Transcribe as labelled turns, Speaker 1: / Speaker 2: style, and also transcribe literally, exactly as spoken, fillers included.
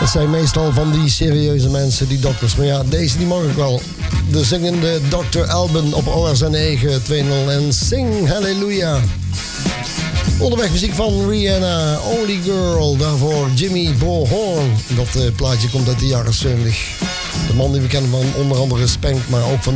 Speaker 1: Dat zijn meestal van die serieuze mensen, die dokters. Maar ja, deze die mag ik wel. De zingende dokter Alban op O R Z negen twee nul en Sing Hallelujah. Onderweg muziek van Rihanna, Only Girl. Daarvoor Jimmy Bohorn. Dat uh, plaatje komt uit de jaren zeventig. De man die we kennen van onder andere Spank, maar ook van